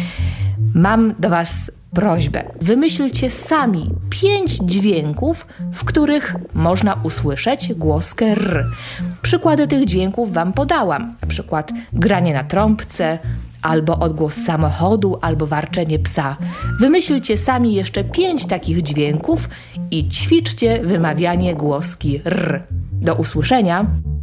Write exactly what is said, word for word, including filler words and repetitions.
Mam do Was prośbę. Wymyślcie sami pięć dźwięków, w których można usłyszeć głoskę R. Przykłady tych dźwięków Wam podałam. Na przykład granie na trąbce, albo odgłos samochodu, albo warczenie psa. Wymyślcie sami jeszcze pięć takich dźwięków i ćwiczcie wymawianie głoski R. Do usłyszenia!